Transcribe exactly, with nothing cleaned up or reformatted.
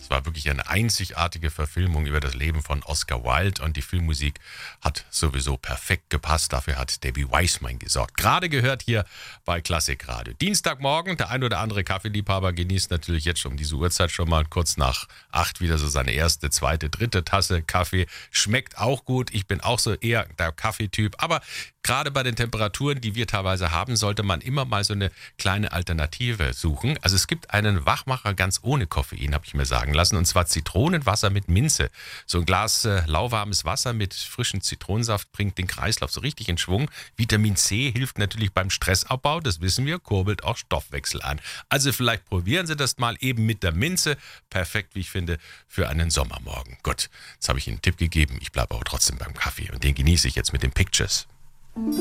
Es war wirklich eine einzigartige Verfilmung über das Leben von Oscar Wilde und die Filmmusik hat sowieso perfekt gepasst. Dafür hat Debbie Wiseman gesorgt. Gerade gehört hier bei Klassikradio. Dienstagmorgen, der ein oder andere Kaffeeliebhaber genießt natürlich jetzt schon um diese Uhrzeit schon mal kurz nach acht wieder so seine erste, zweite, dritte Tasse Kaffee. Schmeckt auch gut. Ich bin auch so eher der Kaffeetyp. Aber gerade bei den Temperaturen, die wir teilweise haben, sollte man immer mal so eine kleine Alternative suchen. Also es gibt einen Wachmacher ganz ohne Koffein, habe ich mir sagen lassen, und zwar Zitronenwasser mit Minze. So ein Glas äh, lauwarmes Wasser mit frischem Zitronensaft bringt den Kreislauf so richtig in Schwung. Vitamin C hilft natürlich beim Stressabbau, das wissen wir, kurbelt auch Stoffwechsel an. Also vielleicht probieren Sie das mal eben mit der Minze. Perfekt, wie ich finde, für einen Sommermorgen. Gut, jetzt habe ich Ihnen einen Tipp gegeben. Ich bleibe aber trotzdem beim Kaffee und den genieße ich jetzt mit den Pictures.